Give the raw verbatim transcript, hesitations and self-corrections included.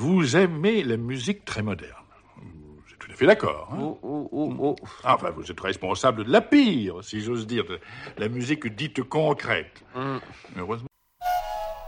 vous aimez la musique très moderne. Je suis tout à fait d'accord. Hein? Oh, oh, oh, oh. Enfin, vous êtes responsable de la pire, si j'ose dire, de la musique dite concrète. Mm. Heureusement.